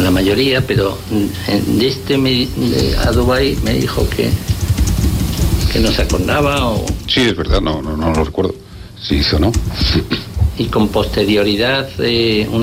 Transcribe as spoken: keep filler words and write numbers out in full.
la mayoría, pero de este me, de, a Dubái me dijo que que no se acordaba o... Sí, es verdad, no, no, no lo recuerdo. Sí hizo, ¿no? Y con posterioridad, eh, una